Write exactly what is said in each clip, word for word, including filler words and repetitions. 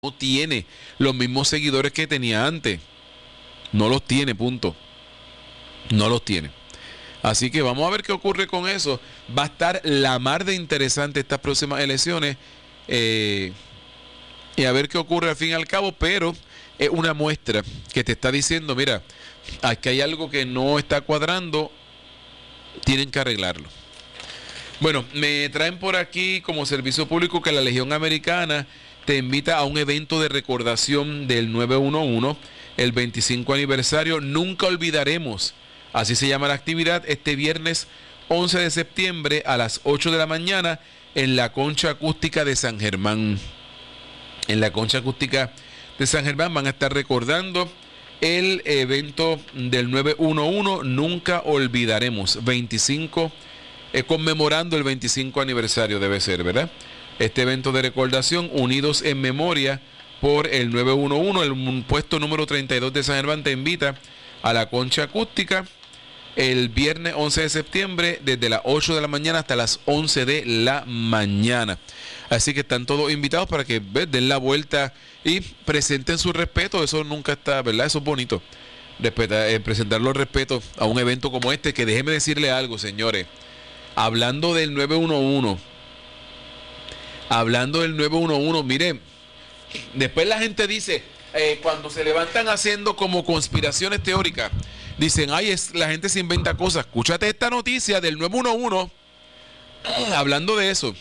no tiene los mismos seguidores que tenía antes. No los tiene, punto. No los tiene. Así que vamos a ver qué ocurre con eso. Va a estar la mar de interesante estas próximas elecciones. Eh, y a ver qué ocurre al fin y al cabo. Pero es una muestra que te está diciendo, mira, aquí hay algo que no está cuadrando. Tienen que arreglarlo. Bueno, me traen por aquí como servicio público que la Legión Americana te invita a un evento de recordación del nueve uno uno, el veinticinco aniversario. Nunca olvidaremos, así se llama la actividad, este viernes once de septiembre a las ocho de la mañana en la Concha Acústica de San Germán. En la Concha Acústica de San Germán van a estar recordando el evento del nueve uno uno, nunca olvidaremos, veinticinco, eh, conmemorando el veinticinco aniversario debe ser, ¿verdad? Este evento de recordación, unidos en memoria por el nueve uno uno, el puesto número treinta y dos de San Germán te invita a la Concha Acústica el viernes once de septiembre desde las ocho de la mañana hasta las once de la mañana. Así que están todos invitados para que ¿ves? Den la vuelta y presenten su respeto. Eso nunca está, ¿verdad? Eso es bonito. Respeta, eh, presentar los respetos a un evento como este, que déjeme decirle algo, señores. Hablando del nueve uno uno, hablando del nueve uno uno, miren, después la gente dice, eh, cuando se levantan haciendo como conspiraciones teóricas, dicen, ay, es, la gente se inventa cosas. Escúchate esta noticia del nueve uno uno, hablando de eso.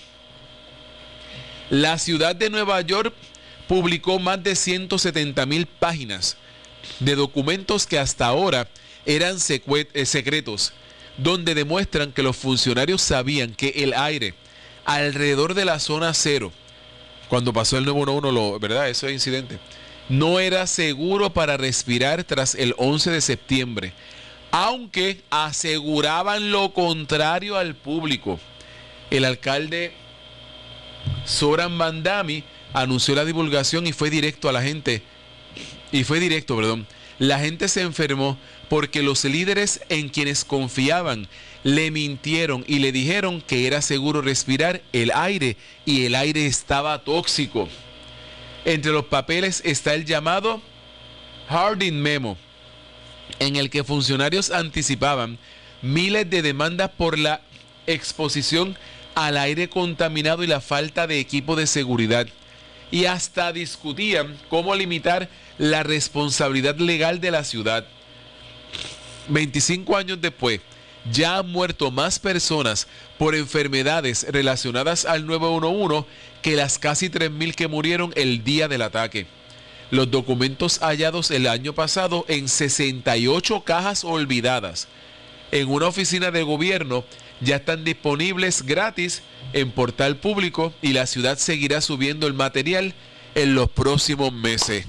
La ciudad de Nueva York publicó más de ciento setenta mil páginas de documentos que hasta ahora eran secue- eh, secretos, donde demuestran que los funcionarios sabían que el aire alrededor de la zona cero, cuando pasó el nueve uno uno, lo, ¿verdad? Ese incidente, no era seguro para respirar tras el once de septiembre, aunque aseguraban lo contrario al público. El alcalde Zoran Mandami anunció la divulgación y fue directo a la gente, y fue directo, perdón. La gente se enfermó porque los líderes en quienes confiaban le mintieron y le dijeron que era seguro respirar el aire y el aire estaba tóxico. Entre los papeles está el llamado Harding Memo, en el que funcionarios anticipaban miles de demandas por la exposición al aire contaminado y la falta de equipo de seguridad, y hasta discutían cómo limitar la responsabilidad legal de la ciudad. veinticinco años después, ya han muerto más personas por enfermedades relacionadas al nueve uno uno que las casi tres mil que murieron el día del ataque. Los documentos hallados el año pasado en sesenta y ocho cajas olvidadas en una oficina de gobierno ya están disponibles gratis en portal público, y la ciudad seguirá subiendo el material en los próximos meses.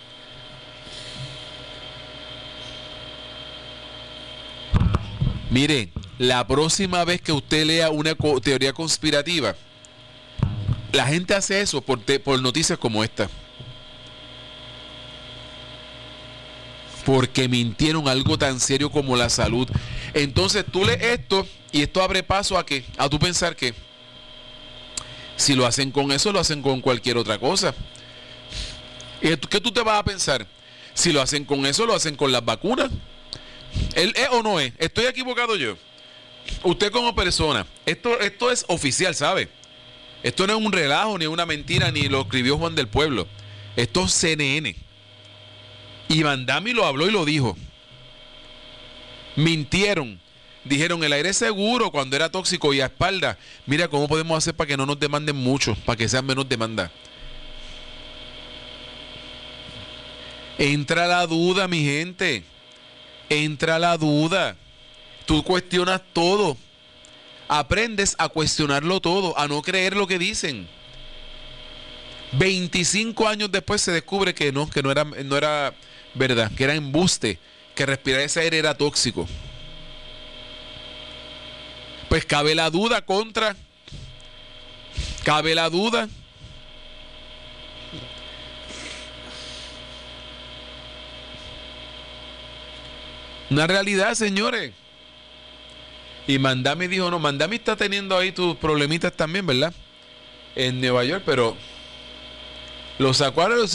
Miren, la próxima vez que usted lea una co- teoría conspirativa, la gente hace eso por, te- por noticias como esta. Porque mintieron algo tan serio como la salud. Entonces tú lees esto y esto abre paso a que, a tú pensar que si lo hacen con eso, lo hacen con cualquier otra cosa. ¿Qué tú te vas a pensar? Si lo hacen con eso, lo hacen con las vacunas. ¿Él es o no es? ¿Estoy equivocado yo? Usted como persona, esto, esto es oficial, ¿sabe? Esto no es un relajo, ni una mentira, ni lo escribió Juan del Pueblo. Esto es C N N. Y Mandami lo habló y lo dijo. Mintieron. Dijeron el aire es seguro cuando era tóxico, y a espalda, mira cómo podemos hacer para que no nos demanden mucho, para que sean menos demanda. Entra la duda, mi gente. Entra la duda. Tú cuestionas todo. Aprendes a cuestionarlo todo, a no creer lo que dicen. veinticinco años después se descubre que no, que no era, no era verdad, que era embuste, que respirar ese aire era tóxico. Pues cabe la duda contra. Cabe la duda. Una realidad, señores. Y Mandami dijo, no, Mandami está teniendo ahí tus problemitas también, ¿verdad? En Nueva York, pero Lo sacó a los